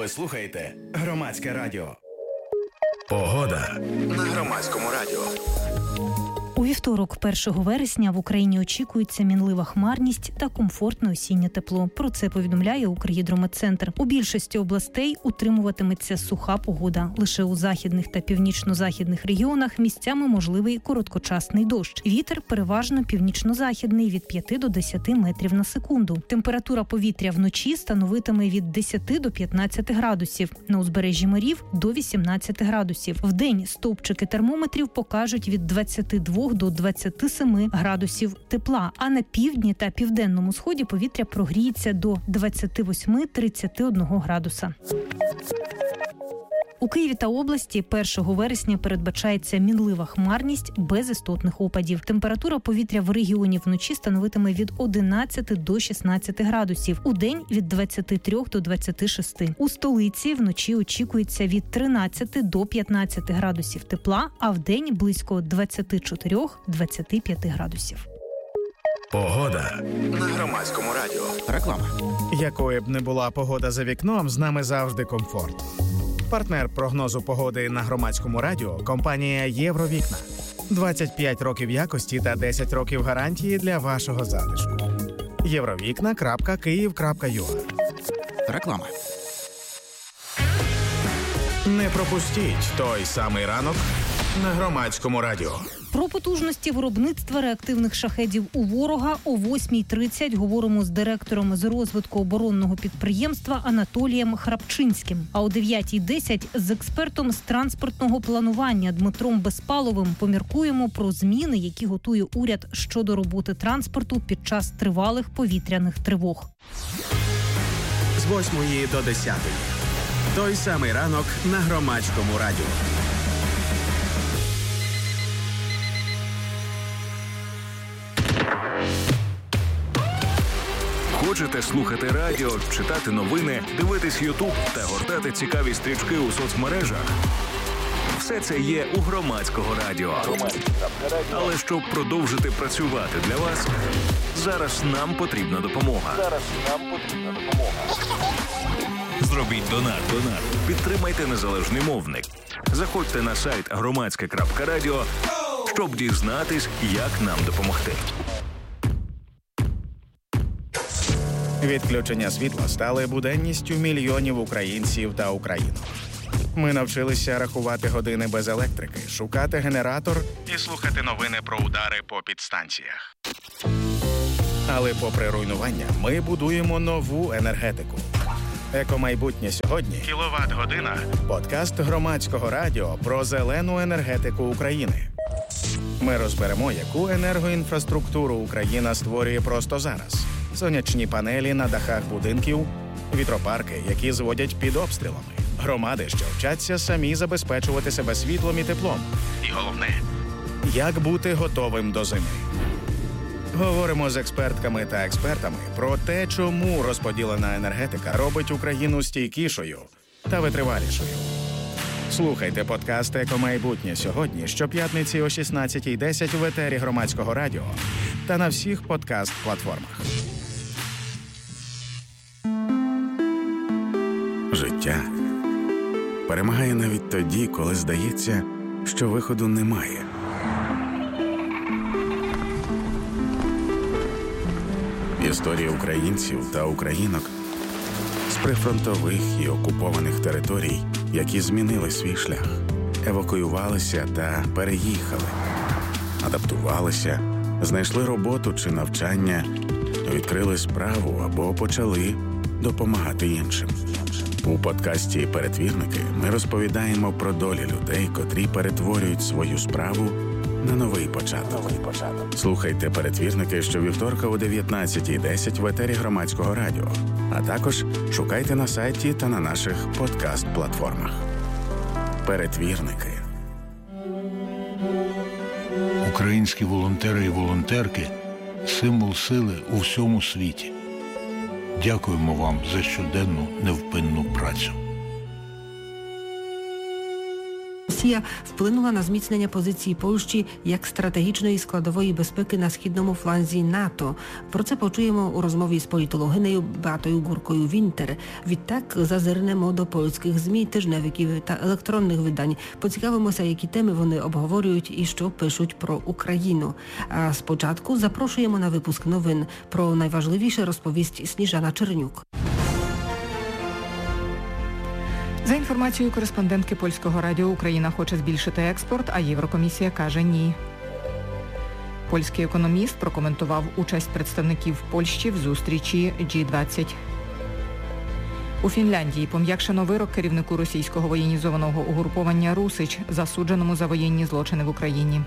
Ви слухаєте Громадське радіо. Погода на Громадському радіо. У вівторок, 1 вересня, в Україні очікується мінлива хмарність та комфортне осіннє тепло. Про це повідомляє Укргідрометцентр. У більшості областей утримуватиметься суха погода. Лише у західних та північно-західних регіонах місцями можливий короткочасний дощ. Вітер переважно північно-західний від 5 до 10 метрів на секунду. Температура повітря вночі становитиме від 10 до 15 градусів. На узбережжі морів – до 18 градусів. Вдень стовпчики термометрів покажуть від 22 до 27 градусів тепла, а на півдні та південному сході повітря прогріється до 28-31 градуса. У Києві та області 1 вересня передбачається мінлива хмарність без істотних опадів. Температура повітря в регіоні вночі становитиме від 11 до 16 градусів. Удень – від 23 до 26. У столиці вночі очікується від 13 до 15 градусів тепла, а вдень – близько 24-25 градусів. Погода на Громадському радіо. Реклама. Якою б не була погода за вікном, з нами завжди комфорт. Партнер прогнозу погоди на Громадському радіо – компанія «Євровікна». 25 років якості та 10 років гарантії для вашого затишку. Євровікна.Київ.ua. Реклама. Не пропустіть той самий ранок на Громадському радіо. Про потужності виробництва реактивних шахедів у ворога о 8:30 говоримо з директором з розвитку оборонного підприємства Анатолієм Храпчинським. А о 9:10 з експертом з транспортного планування Дмитром Безпаловим поміркуємо про зміни, які готує уряд щодо роботи транспорту під час тривалих повітряних тривог. З 8 до 10. Той самий ранок на Громадському радіо. Хочете слухати радіо, читати новини, дивитись Ютуб та гортати цікаві стрічки у соцмережах? Все це є у Громадського радіо. Але щоб продовжити працювати для вас, зараз нам потрібна допомога. Зробіть донат. Підтримайте незалежний мовник. Заходьте на сайт громадське.радіо, щоб дізнатись, як нам допомогти. Відключення світла стали буденністю мільйонів українців та українок. Ми навчилися рахувати години без електрики, шукати генератор і слухати новини про удари по підстанціях. Але попри руйнування, ми будуємо нову енергетику. Екомайбутнє сьогодні – кіловат-година. Подкаст Громадського радіо про зелену енергетику України. Ми розберемо, яку енергоінфраструктуру Україна створює просто зараз. Сонячні панелі на дахах будинків, вітропарки, які зводять під обстрілами, громади, що вчаться самі забезпечувати себе світлом і теплом. І головне – як бути готовим до зими. Говоримо з експертками та експертами про те, чому розподілена енергетика робить Україну стійкішою та витривалішою. Слухайте подкаст «Екомайбутнє сьогодні» щоп'ятниці о 16:10 в етері Громадського радіо та на всіх подкаст-платформах. Життя перемагає навіть тоді, коли здається, що виходу немає. Історії українців та українок з прифронтових і окупованих територій, які змінили свій шлях, евакуювалися та переїхали, адаптувалися, знайшли роботу чи навчання, відкрили справу або почали допомагати іншим. У подкасті «Перетвірники» ми розповідаємо про долі людей, котрі перетворюють свою справу на новий початок. Слухайте «Перетвірники» щовівторка о 19:10 в етері Громадського радіо, а також шукайте на сайті та на наших подкаст-платформах. «Перетвірники». Українські волонтери і волонтерки – символ сили у всьому світі. Дякуємо вам за щоденну невпинну працю. Росія вплинула на зміцнення позиції Польщі як стратегічної складової безпеки на східному фланзі НАТО. Про це почуємо у розмові з політологинею Beatою Górkoją-Winter. Відтак зазирнемо до польських ЗМІ, тижневиків та електронних видань. Поцікавимося, які теми вони обговорюють і що пишуть про Україну. А спочатку запрошуємо на випуск новин. Про найважливіше розповість Сніжана Чернюк. За інформацією кореспондентки Польського радіо, Україна хоче збільшити експорт, а Єврокомісія каже ні. Польський економіст прокоментував участь представників Польщі в зустрічі G20. У Фінляндії пом'якшено вирок керівнику російського воєнізованого угруповання «Русич», засудженому за воєнні злочини в Україні.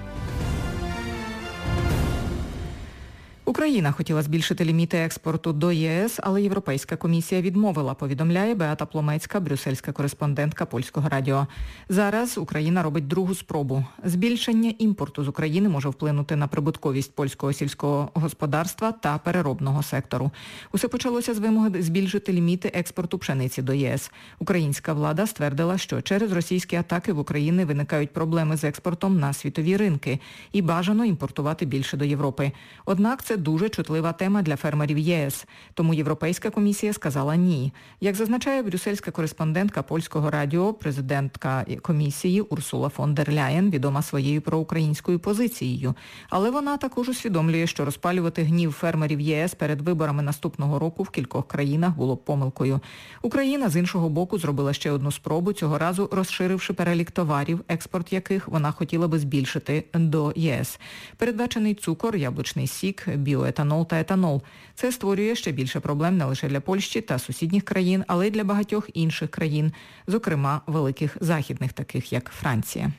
Україна хотіла збільшити ліміти експорту до ЄС, але Європейська комісія відмовила, повідомляє Беата Пломецька, брюссельська кореспондентка Польського радіо. Зараз Україна робить другу спробу. Збільшення імпорту з України може вплинути на прибутковість польського сільського господарства та переробного сектору. Усе почалося з вимоги збільшити ліміти експорту пшениці до ЄС. Українська влада ствердила, що через російські атаки в Україні виникають проблеми з експортом на світові ринки і бажано імпортувати більше до Європи. Однак це дуже чутлива тема для фермерів ЄС, тому Європейська комісія сказала ні. Як зазначає брюссельська кореспондентка Польського радіо, президентка комісії Урсула фон дер Ляєн відома своєю проукраїнською позицією. Але вона також усвідомлює, що розпалювати гнів фермерів ЄС перед виборами наступного року в кількох країнах було б помилкою. Україна, з іншого боку, зробила ще одну спробу, цього разу розширивши перелік товарів, експорт яких вона хотіла би збільшити до ЄС. Передбачений цукор, яблучний сік, біоетанол та етанол. Це створює ще більше проблем не лише для Польщі та сусідніх країн, але й для багатьох інших країн, зокрема великих західних, таких як Франція.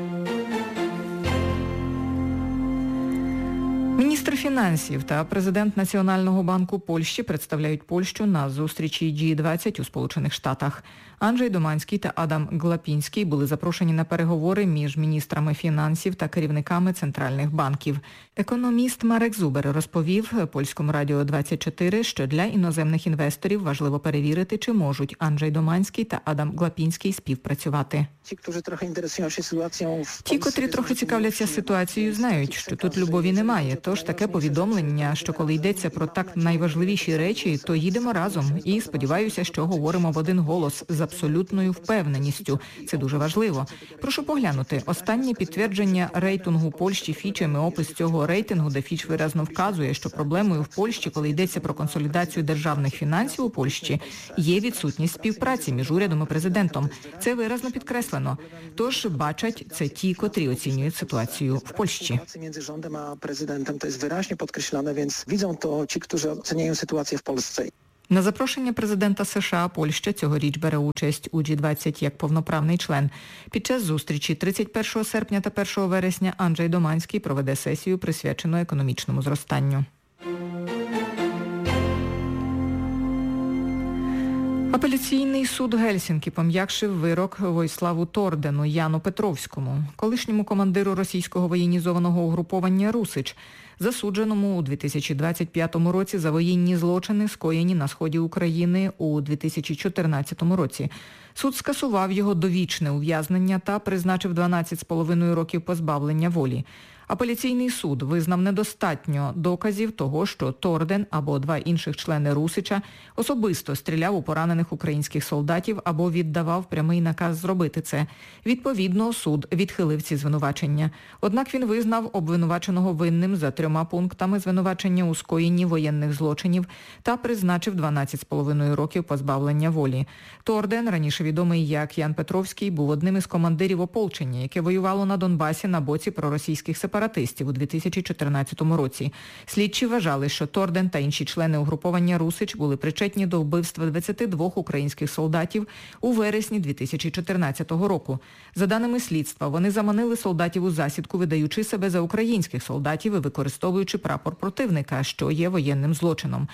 Міністр фінансів та президент Національного банку Польщі представляють Польщу на зустрічі G20 у Сполучених Штатах. Анджей Доманський та Адам Глапінський були запрошені на переговори між міністрами фінансів та керівниками центральних банків. Економіст Марек Зубер розповів Польському радіо 24, що для іноземних інвесторів важливо перевірити, чи можуть Анджей Доманський та Адам Глапінський співпрацювати. Ті, котрі трохи цікавляться ситуацією, знають, що тут любові немає. Тож таке повідомлення, що коли йдеться про так найважливіші речі, то їдемо разом. І сподіваюся, що говоримо в один голос з абсолютною впевненістю. Це дуже важливо. Прошу поглянути. Останнє підтвердження рейтингу Польщі Фічем і опис цього рейтингу, де Фіч виразно вказує, що проблемою в Польщі, коли йдеться про консолідацію державних фінансів у Польщі, є відсутність співпраці між урядом і президентом. Це виразно підкреслено. Тож бачать це ті, котрі оцінюють ситуацію в Польщі. To jest wyraźnie podkreślone, więc widzą to ci, którzy oceniają sytuację w Polsce. На запрошення президента США Польща цьогоріч бере участь у G20 як повноправний член. Під час зустрічі 31 серпня та 1 вересня Анджей Доманський проведе сесію, присвячену економічному зростанню. Апеляційний суд Гельсінкі пом'якшив вирок Войславу Тордену Яну Петровському, колишньому командиру російського воєнізованого угруповання «Русич», засудженому у 2025 році за воєнні злочини, скоєні на сході України у 2014 році. Суд скасував його довічне ув'язнення та призначив 12,5 років позбавлення волі. Апеляційний суд визнав недостатньо доказів того, що Торден або два інших члени Русича особисто стріляв у поранених українських солдатів або віддавав прямий наказ зробити це. Відповідно, суд відхилив ці звинувачення. Однак він визнав обвинуваченого винним за 3 пунктами звинувачення у скоєнні воєнних злочинів та призначив 12,5 років позбавлення волі. Торден, раніше відомий як Ян Петровський, був одним із командирів ополчення, яке воювало на Донбасі на боці проросійських сепаратистів у 2014 році. Слідчі вважали, що Торден та інші члени угруповання «Русич» були причетні до вбивства 22 українських солдатів у вересні 2014 року. За даними слідства, вони заманили солдатів у засідку, видаючи себе за українських солдатів і використовуючи прапор противника, що є воєнним злочином.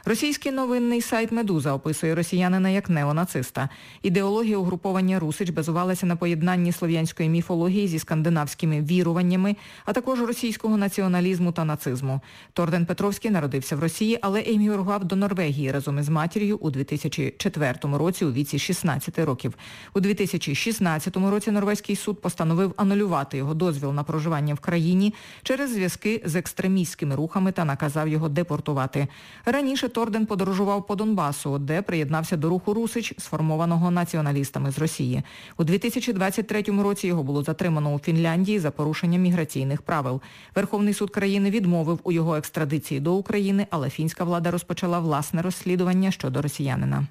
Російський новинний сайт «Медуза» описує росіянина як неонациста. Ідеологія угруповання «Русич» базувалася на поєднанні слов'янської міфології зі скандинавськими віруваннями, а також російського націоналізму та нацизму. Торден Петровський народився в Росії, але емігрував до Норвегії разом із матір'ю у 2004 році у віці 16 років. У 2016 році норвезький суд постановив анулювати його дозвіл на проживання в країні через зв'язки з екстремістськими рухами та наказав його депортувати. Раніше Торден подорожував по Донбасу, де приєднався до руху «Русич», сформованого націоналістами з Росії. У 2023 році його було затримано у Фінляндії за порушення міграційних правил. Верховний суд країни відмовив у його екстрадиції до України, але фінська влада розпочала власне розслідування щодо росіянина.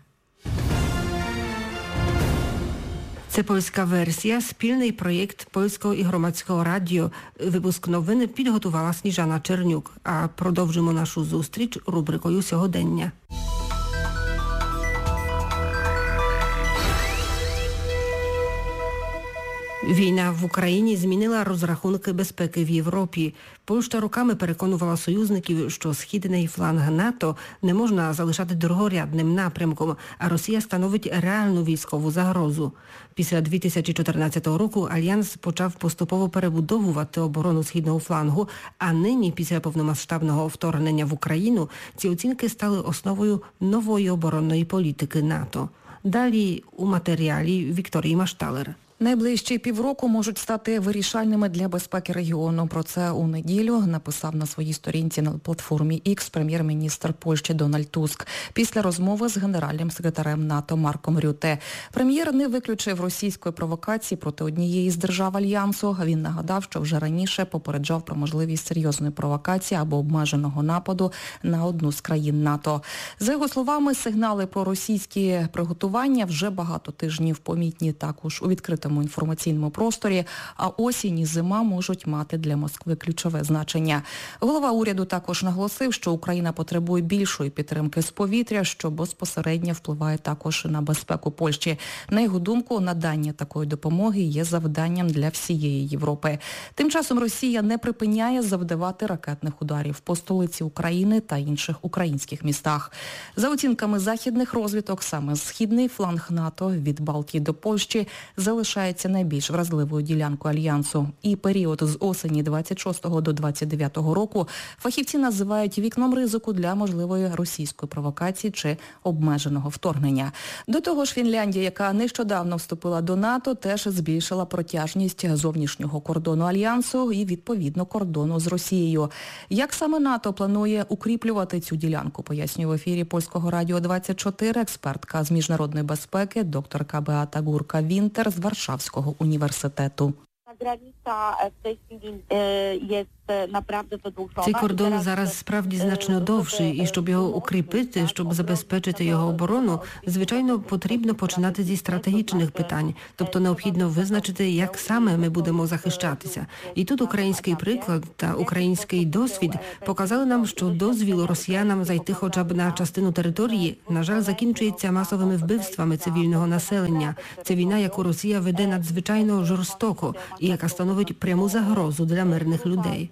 Це польська версія, спільний проєкт Польського і Громадського радіо. Випуск новин підготувала Сніжана Чернюк. А продовжимо нашу зустріч рубрикою «Сьогодення». Війна в Україні змінила розрахунки безпеки в Європі. Польща роками переконувала союзників, що східний фланг НАТО не можна залишати другорядним напрямком, а Росія становить реальну військову загрозу. Після 2014 року Альянс почав поступово перебудовувати оборону східного флангу, а нині, після повномасштабного вторгнення в Україну, ці оцінки стали основою нової оборонної політики НАТО. Далі у матеріалі Вікторії Машталер. Найближчі півроку можуть стати вирішальними для безпеки регіону. Про це у неділю написав на своїй сторінці на платформі X прем'єр-міністр Польщі Дональд Туск після розмови з генеральним секретарем НАТО Марком Рюте. Прем'єр не виключив російської провокації проти однієї з держав Альянсу. Він нагадав, що вже раніше попереджав про можливість серйозної провокації або обмеженого нападу на одну з країн НАТО. За його словами, сигнали про російські приготування вже багато тижнів помітні також у відкритому інформаційному просторі, а осінь і зима можуть мати для Москви ключове значення. Голова уряду також наголосив, що Україна потребує більшої підтримки з повітря, що безпосередньо впливає також на безпеку Польщі. На його думку, надання такої допомоги є завданням для всієї Європи. Тим часом Росія не припиняє завдавати ракетних ударів по столиці України та інших українських містах. За оцінками західних розвідок, саме східний фланг НАТО від Балтії до Польщі залишається найбільш вразливою ділянкою Альянсу. І період з осені 26 до 29 року фахівці називають вікном ризику для можливої російської провокації чи обмеженого вторгнення. До того ж, Фінляндія, яка нещодавно вступила до НАТО, теж збільшила протяжність зовнішнього кордону Альянсу і, відповідно, кордону з Росією. Як саме НАТО планує укріплювати цю ділянку, пояснює в ефірі Польського радіо 24 експертка з міжнародної безпеки, докторка Беата Гурка-Вінтер з Warszawskiego Uniwersytetu. Цей кордон зараз справді значно довший, і щоб його укріпити, щоб забезпечити його оборону, звичайно, потрібно починати зі стратегічних питань. Тобто необхідно визначити, як саме ми будемо захищатися. І тут український приклад та український досвід показали нам, що дозвіл росіянам зайти хоча б на частину території, на жаль, закінчується масовими вбивствами цивільного населення. Це війна, яку Росія веде надзвичайно жорстоко і яка становить пряму загрозу для мирних людей.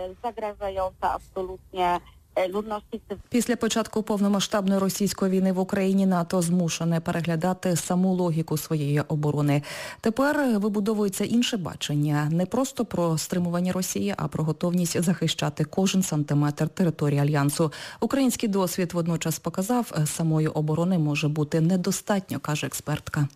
Після початку повномасштабної російської війни в Україні НАТО змушене переглядати саму логіку своєї оборони. Тепер вибудовується інше бачення. Не просто про стримування Росії, а про готовність захищати кожен сантиметр території Альянсу. Український досвід водночас показав, самої оборони може бути недостатньо, каже експертка.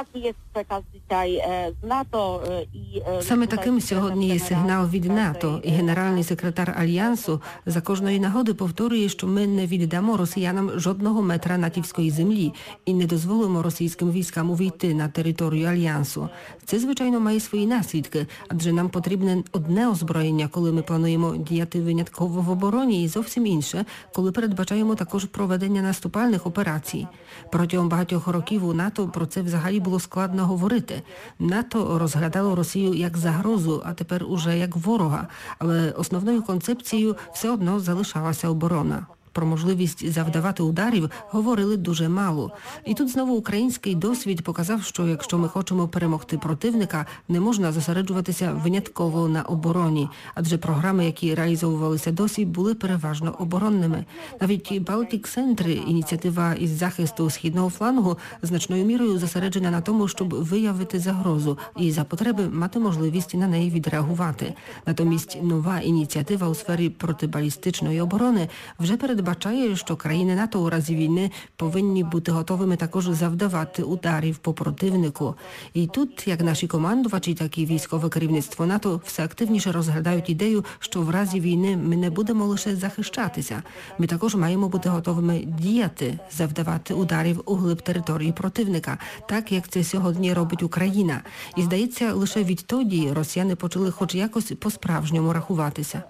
Саме таким сьогодні є сигнал від НАТО, і генеральний секретар Альянсу за кожної нагоди повторює, що ми не віддамо росіянам жодного метра натівської землі і не дозволимо російським військам увійти на територію Альянсу. Це, звичайно, має свої наслідки, адже нам потрібне одне озброєння, коли ми плануємо діяти винятково в обороні, і зовсім інше, коли передбачаємо також проведення наступальних операцій. Протягом багатьох років у НАТО про це взагалі було складно говорити. НАТО розглядало Росію як загрозу, а тепер уже як ворога. Але основною концепцією все одно залишалася оборона. Про можливість завдавати ударів говорили дуже мало. І тут знову український досвід показав, що якщо ми хочемо перемогти противника, не можна зосереджуватися винятково на обороні, адже програми, які реалізовувалися досі, були переважно оборонними. Навіть Baltic Center, ініціатива із захисту східного флангу, значною мірою зосереджена на тому, щоб виявити загрозу і за потреби мати можливість на неї відреагувати. Натомість нова ініціатива у сфері протибалістичної оборони вже передбачає, що країни НАТО у разі війни повинні бути готовими також завдавати ударів по противнику. І тут, як наші командувачі, так і військове керівництво НАТО все активніше розглядають ідею, що в разі війни ми не будемо лише захищатися. Ми також маємо бути готовими діяти, завдавати ударів у глиб території противника, так як це сьогодні робить Україна. І здається, лише відтоді росіяни почали хоч якось по-справжньому рахуватися.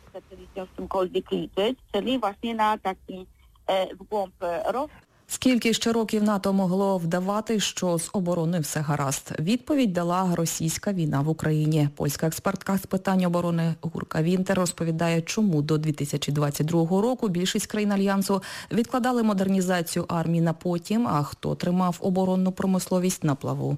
Скільки ще років НАТО могло вдавати, що з обороною все гаразд? Відповідь дала російська війна в Україні. Польська експертка з питань оборони Гурка Вінтер розповідає, чому до 2022 року більшість країн Альянсу відкладали модернізацію армії на потім, а хто тримав оборонну промисловість на плаву.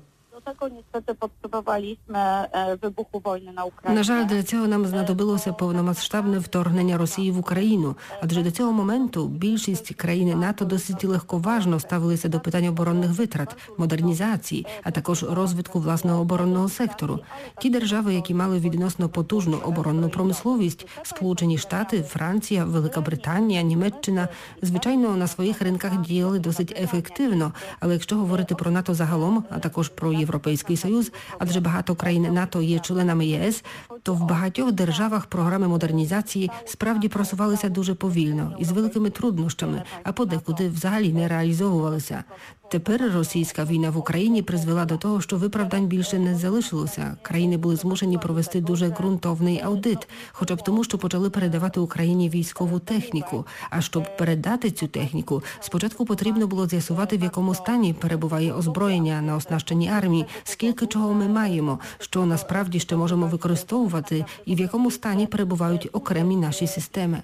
На жаль, для цього нам знадобилося повномасштабне вторгнення Росії в Україну, адже до цього моменту більшість країн НАТО досить легковажно ставилися до питань оборонних витрат, модернізації, а також розвитку власного оборонного сектору. Ті держави, які мали відносно потужну оборонну промисловість, Сполучені Штати, Франція, Велика Британія, Німеччина, звичайно, на своїх ринках діяли досить ефективно, але якщо говорити про НАТО загалом, а також про Європейський Союз, адже багато країн НАТО є членами ЄС, то в багатьох державах програми модернізації справді просувалися дуже повільно і з великими труднощами, а подекуди взагалі не реалізовувалися. Тепер російська війна в Україні призвела до того, що виправдань більше не залишилося. Країни були змушені провести дуже ґрунтовний аудит, хоча б тому, що почали передавати Україні військову техніку. А щоб передати цю техніку, спочатку потрібно було з'ясувати, в якому стані перебуває озброєння на оснащенні армії, скільки чого ми маємо, що насправді ще можемо використовувати і в якому стані перебувають окремі наші системи.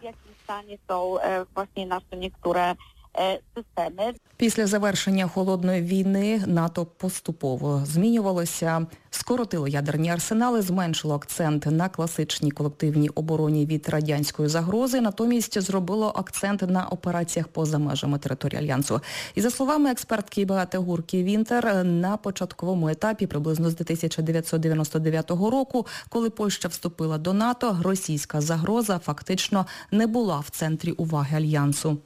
Після завершення холодної війни НАТО поступово змінювалося, скоротило ядерні арсенали, зменшило акцент на класичній колективній обороні від радянської загрози, натомість зробило акцент на операціях поза межами території Альянсу. І за словами експертки Беати Гурки Вінтер, на початковому етапі, приблизно з 1999 року, коли Польща вступила до НАТО, російська загроза фактично не була в центрі уваги Альянсу.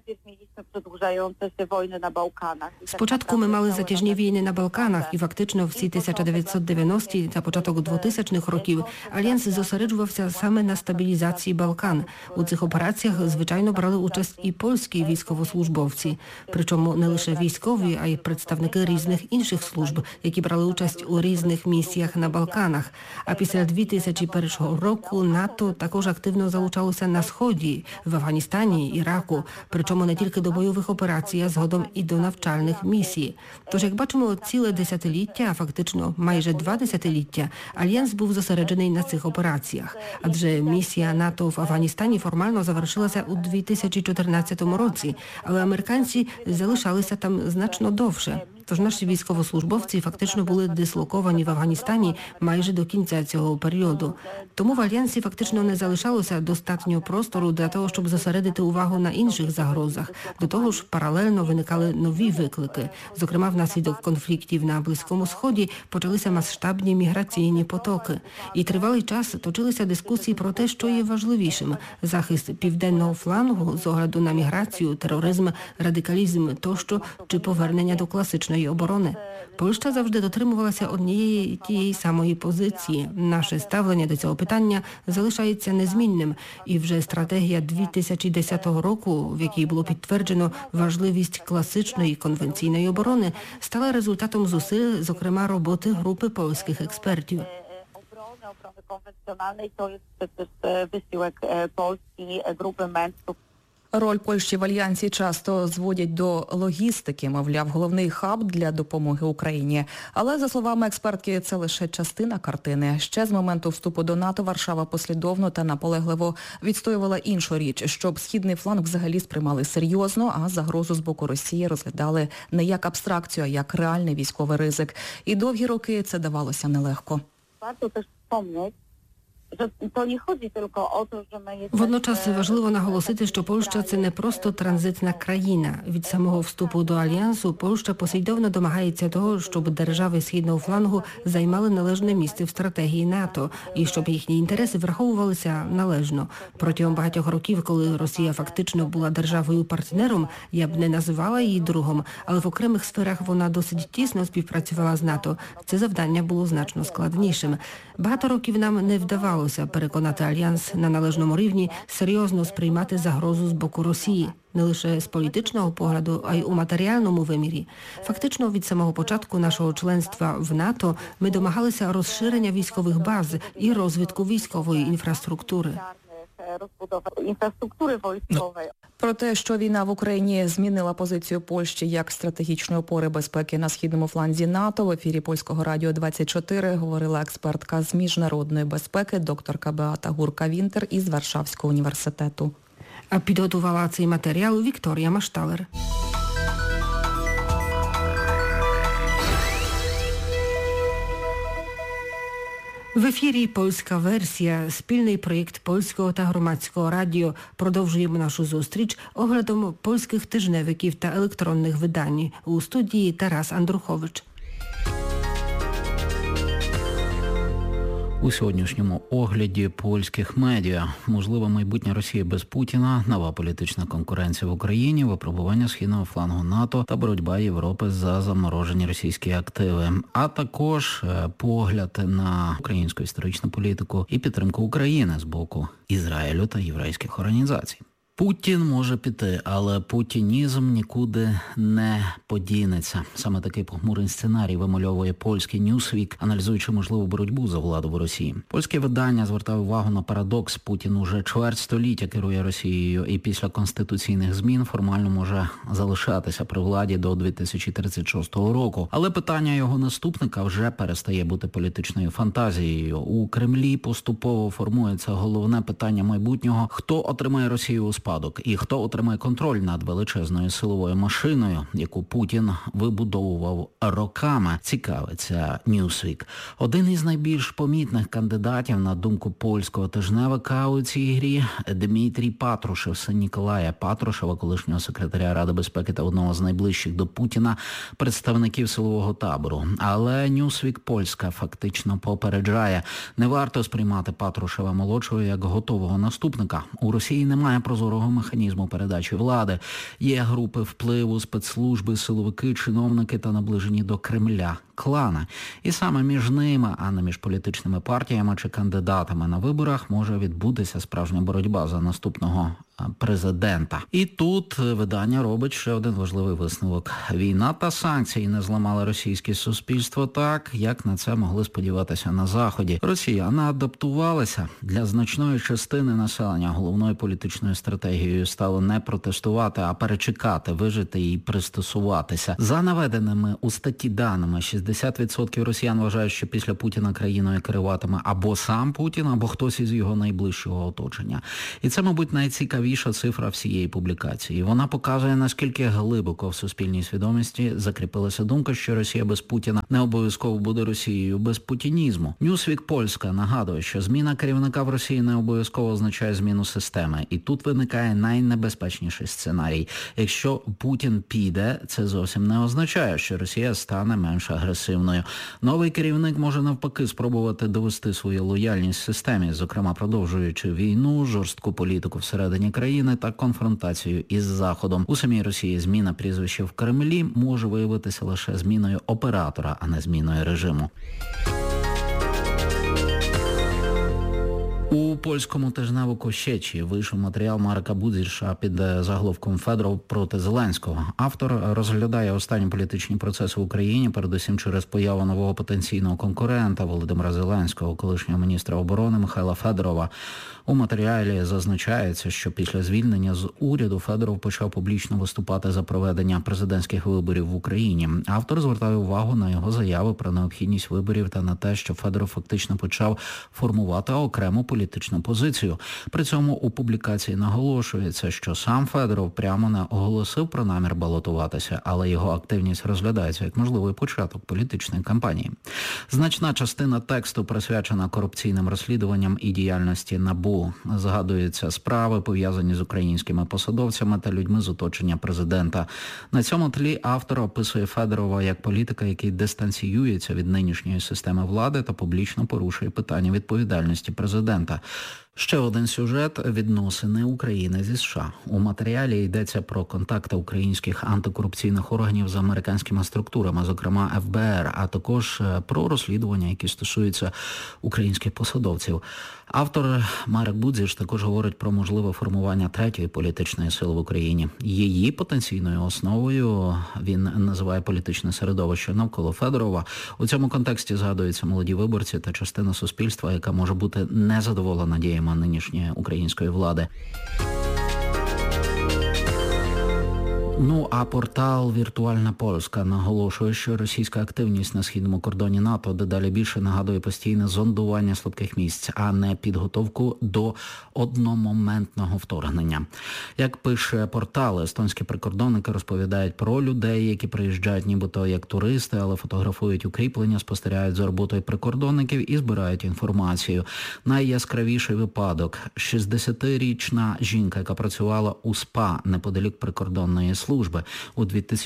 Спочатку ми мали затяжні війни на Балканах, і фактично всі 1990-ті та початок 2000-х років Альянс зосереджувався саме на стабілізації Балкан. У цих операціях, звичайно, брали участь і польські військовослужбовці. Причому не лише військові, а й представники різних інших служб, які брали участь у різних місіях на Балканах. А після 2001 року НАТО також активно залучалося на Сході, в Афганістані, Іраку. Причому не тільки до бойових операцій, а згодом і до навчальних місій. Тож, як бачимо, ціле десятиліття, а фактично майже 2 десятиліття, Альянс був зосереджений на цих операціях. Адже місія НАТО в Афганістані формально завершилася у 2014 році, але американці залишалися там значно довше. Тож наші військовослужбовці фактично були дислоковані в Афганістані майже до кінця цього періоду. Тому в Альянсі фактично не залишалося достатньо простору для того, щоб зосередити увагу на інших загрозах. До того ж, паралельно виникали нові виклики. Зокрема, внаслідок конфліктів на Близькому Сході почалися масштабні міграційні потоки. І тривалий час точилися дискусії про те, що є важливішим – захист південного флангу з огляду на міграцію, тероризм, радикалізм тощо, чи повернення до класичної оборони. Польща завжди дотримувалася однієї тієї самої позиції. Наше ставлення до цього питання залишається незмінним. І вже стратегія 2010 року, в якій було підтверджено важливість класичної конвенційної оборони, стала результатом зусиль, зокрема, роботи групи польських експертів. Konwencjonalnej to jest też wysiłek Polski, grupy mężczyzn. Роль Польщі в альянсі часто зводять до логістики, мовляв, головний хаб для допомоги Україні. Але, за словами експертки, це лише частина картини. Ще з моменту вступу до НАТО Варшава послідовно та наполегливо відстоювала іншу річ, щоб східний фланг взагалі сприймали серйозно, а загрозу з боку Росії розглядали не як абстракцію, а як реальний військовий ризик. І довгі роки це давалося нелегко. Варто теж wspomnieć, że to nie chodzi tylko o to, że my jesteśmy... Водночас важливо наголосити, що Польща – це не просто транзитна країна. Від самого вступу до Альянсу Польща послідовно домагається того, щоб держави Східного флангу займали належне місце в стратегії НАТО і щоб їхні інтереси враховувалися належно. Протягом багатьох років, коли Росія фактично була державою-партнером, я б не називала її другом, але в окремих сферах вона досить тісно співпрацювала з НАТО. Це завдання було значно складнішим. Багато років нам не вдавалося переконати Альянс на належному рівні серйозно сприймати загрозу з боку Росії. Не лише з політичного погляду, а й у матеріальному вимірі. Фактично, від самого початку нашого членства в НАТО ми домагалися розширення військових баз і розвитку військової інфраструктури. Інфраструктури військової. Про те, що війна в Україні змінила позицію Польщі як стратегічної опори безпеки на східному фланзі НАТО, в ефірі Польського радіо 24 говорила експертка з міжнародної безпеки, докторка Беата Гурка-Вінтер із Варшавського університету. А підготувала цей матеріал Вікторія Машталер. В ефірі «Польська версія», спільний проєкт Польського та Громадського радіо. Продовжуємо нашу зустріч оглядом польських тижневиків та електронних видань. У студії Тарас Андрухович. У сьогоднішньому огляді польських медіа. Можливо, майбутнє Росії без Путіна, нова політична конкуренція в Україні, випробування східного флангу НАТО та боротьба Європи за заморожені російські активи. А також погляд на українську історичну політику і підтримку України з боку Ізраїлю та єврейських організацій. Путін може піти, але путінізм нікуди не подінеться. Саме такий похмурий сценарій вимальовує польський Newsweek, аналізуючи можливу боротьбу за владу в Росії. Польське видання звертає увагу на парадокс. Путін уже чверть століття керує Росією і після конституційних змін формально може залишатися при владі до 2036 року. Але питання його наступника вже перестає бути політичною фантазією. У Кремлі поступово формується головне питання майбутнього: хто отримає Росію у спадок і хто отримає контроль над величезною силовою машиною, яку Путін вибудовував роками, цікавиться Newsweek. Один із найбільш помітних кандидатів, на думку польського тижневика у цій грі, Дмитрій Патрушев, син Ніколая Патрушева, колишнього секретаря Ради безпеки та одного з найближчих до Путіна представників силового табору. Але Newsweek польська фактично попереджає: не варто сприймати Патрушева молодшого як готового наступника. У Росії немає прозорого механізму передачі влади. Є групи впливу, спецслужби, силовики, чиновники та наближені до Кремля клани. І саме між ними, а не між політичними партіями чи кандидатами на виборах, може відбутися справжня боротьба за наступного президента. І тут видання робить ще один важливий висновок. Війна та санкції не зламали російське суспільство так, як на це могли сподіватися на Заході. Росіяни адаптувалися. Для значної частини населення головною політичною стратегією стало не протестувати, а перечекати, вижити і пристосуватися. За наведеними у статті даними, 60% росіян вважають, що після Путіна країною керуватиме або сам Путін, або хтось із його найближчого оточення. І це, мабуть, найцікавіша цифра всієї публікації. Вона показує, наскільки глибоко в суспільній свідомості закріпилася думка, що Росія без Путіна не обов'язково буде Росією без путінізму. Newsweek польська нагадує, що зміна керівника в Росії не обов'язково означає зміну системи. І тут виникає найнебезпечніший сценарій. Якщо Путін піде, це зовсім не означає, що Росія стане менш агресивною. Новий керівник може навпаки спробувати довести свою лояльність системі, зокрема продовжуючи війну, жорстку політику всередині країни та конфронтацію із Заходом. У самій Росії зміна прізвища в Кремлі може виявитися лише зміною оператора, а не зміною режиму. У польському тижневику «Сєчі» вийшов матеріал Марка Будзіша під заголовком «Федоров проти Зеленського». Автор розглядає останні політичні процеси в Україні, передусім через появу нового потенційного конкурента Володимира Зеленського, колишнього міністра оборони Михайла Федорова. У матеріалі зазначається, що після звільнення з уряду Федоров почав публічно виступати за проведення президентських виборів в Україні. Автор звертає увагу на його заяви про необхідність виборів та на те, що Федоров фактично почав формувати окрему політичну позицію. При цьому у публікації наголошується, що сам Федоров прямо не оголосив про намір балотуватися, але його активність розглядається як можливий початок політичної кампанії. Значна частина тексту присвячена корупційним розслідуванням і діяльності НАБУ. Згадуються справи, пов'язані з українськими посадовцями та людьми з оточення президента. На цьому тлі автор описує Федорова як політика, який дистанціюється від нинішньої системи влади та публічно порушує питання відповідальності президента. Ще один сюжет – відносини України зі США. У матеріалі йдеться про контакти українських антикорупційних органів з американськими структурами, зокрема ФБР, а також про розслідування, які стосуються українських посадовців. Автор Марек Будзіш також говорить про можливе формування третьої політичної сили в Україні. Її потенційною основою він називає політичне середовище навколо Федорова. У цьому контексті згадуються молоді виборці та частина суспільства, яка може бути незадоволена діями нинішньої української влади. А портал «Віртуальна Польська» наголошує, що російська активність на східному кордоні НАТО дедалі більше нагадує постійне зондування слабких місць, а не підготовку до одномоментного вторгнення. Як пише портал, естонські прикордонники розповідають про людей, які приїжджають нібито як туристи, але фотографують укріплення, спостерігають за роботою прикордонників і збирають інформацію. Найяскравіший випадок – 60-річна жінка, яка працювала у СПА неподалік прикордонної служби. У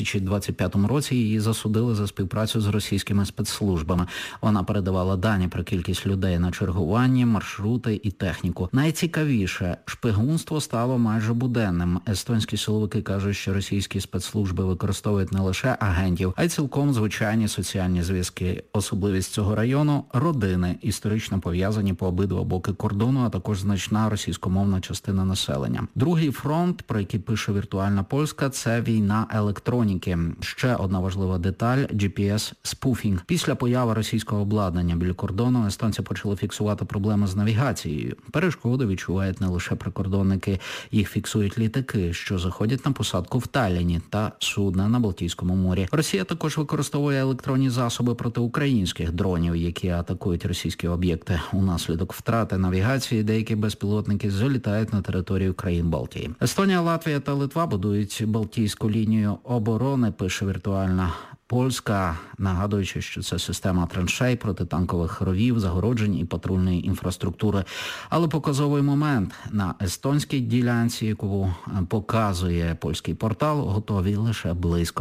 2025 році її засудили за співпрацю з російськими спецслужбами. Вона передавала дані про кількість людей на чергуванні, маршрути і техніку. Найцікавіше, шпигунство стало майже буденним. Естонські силовики кажуть, що російські спецслужби використовують не лише агентів, а й цілком звичайні соціальні зв'язки. Особливість цього району – родини, історично пов'язані по обидва боки кордону, а також значна російськомовна частина населення. Другий фронт, про який пише «Віртуальна Польська», це війна електроніки. Ще одна важлива деталь – GPS-спуфінг. Після появи російського обладнання біля кордону естонці почали фіксувати проблеми з навігацією. Перешкоди відчувають не лише прикордонники, їх фіксують літаки, що заходять на посадку в Талліні та судна на Балтійському морі. Росія також використовує електронні засоби проти українських дронів, які атакують російські об'єкти. Унаслідок втрати навігації деякі безпілотники залітають на територію країн Балтії. Естонія, Латвія та Литва будують Балтійську лінію оборони, пише «Віртуальна Польська», нагадуючи, що це система траншей, протитанкових ровів, загороджень і патрульної інфраструктури. Але показовий момент – на естонській ділянці, яку показує польський портал, готові лише близько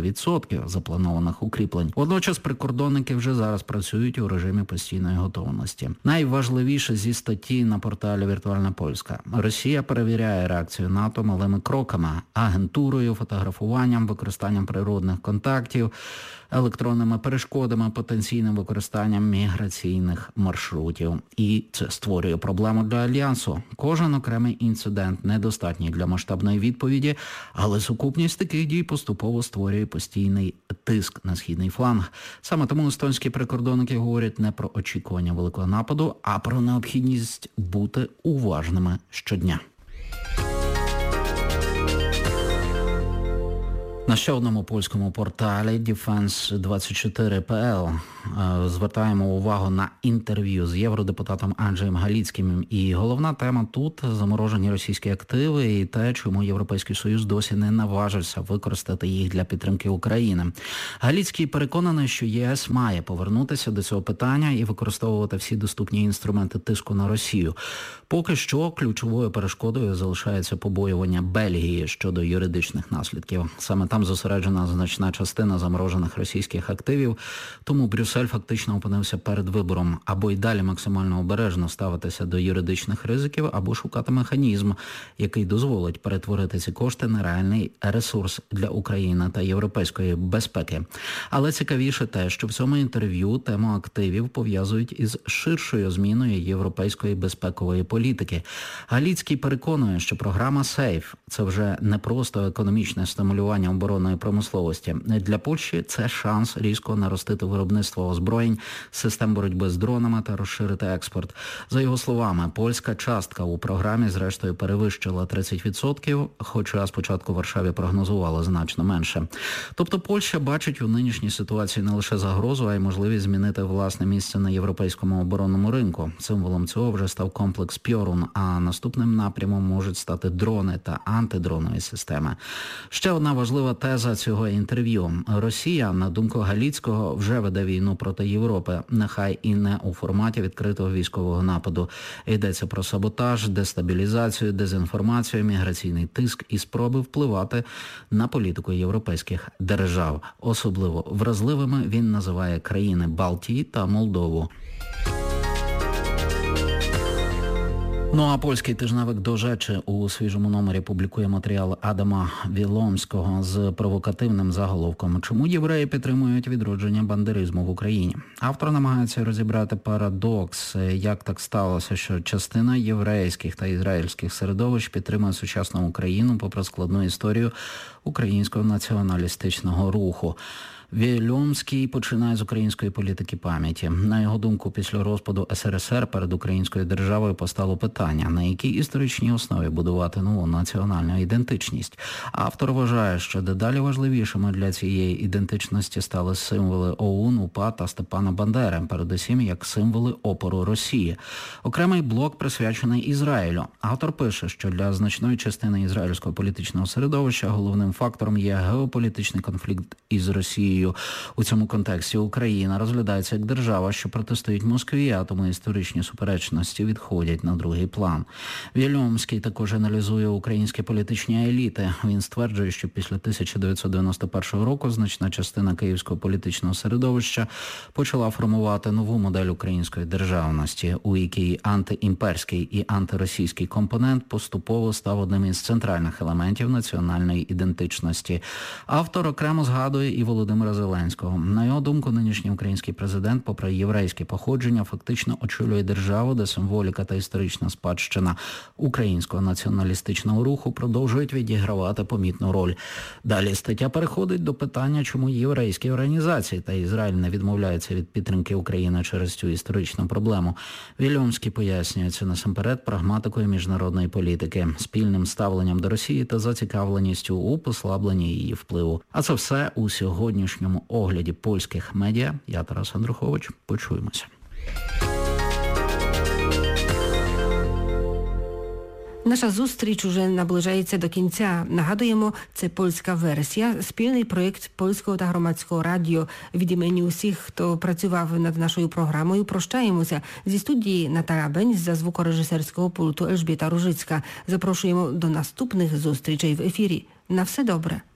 5% запланованих укріплень. Водночас прикордонники вже зараз працюють у режимі постійної готовності. Найважливіше зі статті на порталі «Віртуальна Польська». Росія перевіряє реакцію НАТО малими кроками – агентурою, фотографуванням, використанням природних контактів, електронними перешкодами, потенційним використанням міграційних маршрутів. І це створює проблему для Альянсу. Кожен окремий інцидент недостатній для масштабної відповіді, але сукупність таких дій поступово створює постійний тиск на східний фланг. Саме тому естонські прикордонники говорять не про очікування великого нападу, а про необхідність бути уважними щодня. На ще одному польському порталі Defense24.pl звертаємо увагу на інтерв'ю з євродепутатом Анджеєм Галіцьким. І головна тема тут – заморожені російські активи і те, чому Європейський Союз досі не наважився використати їх для підтримки України. Галіцький переконаний, що ЄС має повернутися до цього питання і використовувати всі доступні інструменти тиску на Росію. Поки що ключовою перешкодою залишається побоювання Бельгії щодо юридичних наслідків. Саме Там зосереджена значна частина заморожених російських активів, тому Брюссель фактично опинився перед вибором або й далі максимально обережно ставитися до юридичних ризиків, або шукати механізм, який дозволить перетворити ці кошти на реальний ресурс для України та європейської безпеки. Але цікавіше те, що в цьому інтерв'ю тему активів пов'язують із ширшою зміною європейської безпекової політики. Галіцький переконує, що програма «Сейф» – це вже не просто економічне стимулювання оборонної промисловості. Для Польщі це шанс різко наростити виробництво озброєнь, систем боротьби з дронами та розширити експорт. За його словами, польська частка у програмі зрештою перевищила 30%, хоча спочатку в Варшаві прогнозували значно менше. Тобто Польща бачить у нинішній ситуації не лише загрозу, а й можливість змінити власне місце на європейському оборонному ринку. Символом цього вже став комплекс «Пьорун», а наступним напрямом можуть стати дрони та антидронові системи. Ще одна важлива теза цього інтерв'ю. Росія, на думку Галіцького, вже веде війну проти Європи, нехай і не у форматі відкритого військового нападу. Йдеться про саботаж, дестабілізацію, дезінформацію, міграційний тиск і спроби впливати на політику європейських держав. Особливо вразливими він називає країни Балтії та Молдову. Ну а польський тижневик «До Rzeczy» у свіжому номері публікує матеріал Адама Віломського з провокативним заголовком «Чому євреї підтримують відродження бандеризму в Україні?». Автор намагається розібрати парадокс, як так сталося, що частина єврейських та ізраїльських середовищ підтримує сучасну Україну попри складну історію українського націоналістичного руху. Вільомський починає з української політики пам'яті. На його думку, після розпаду СРСР перед українською державою постало питання, на якій історичній основі будувати нову національну ідентичність. Автор вважає, що дедалі важливішими для цієї ідентичності стали символи ОУН, УПА та Степана Бандери, передусім як символи опору Росії. Окремий блок присвячений Ізраїлю. Автор пише, що для значної частини ізраїльського політичного середовища головним фактором є геополітичний конфлікт із Росією. У цьому контексті Україна розглядається як держава, що протистоїть Москві, а тому історичні суперечності відходять на другий план. Вільомський також аналізує українські політичні еліти. Він стверджує, що після 1991 року значна частина київського політичного середовища почала формувати нову модель української державності, у якій антиімперський і антиросійський компонент поступово став одним із центральних елементів національної ідентичності. Автор окремо згадує і Володимира Зеленського. На його думку, нинішній український президент, попри єврейське походження, фактично очолює державу, де символіка та історична спадщина українського націоналістичного руху продовжують відігравати помітну роль. Далі стаття переходить до питання, чому єврейські організації та Ізраїль не відмовляються від підтримки України через цю історичну проблему. Вільомський пояснює це насамперед прагматикою міжнародної політики, спільним ставленням до Росії та зацікавленістю у послабленні її впливу. А це все у сьогоднішньому огляді польських медіа. Я Тарас Андрухович. Почуємося. Наша зустріч уже наближається до кінця. Нагадуємо, це польська версія, спільний проєкт Польського та Громадського радіо. Від імені усіх, хто працював над нашою програмою, прощаємося. Зі студії Наталя Бень, за звукорежисерського пульту Ельжбіта Ружицька. Запрошуємо до наступних зустрічей в ефірі. На все добре.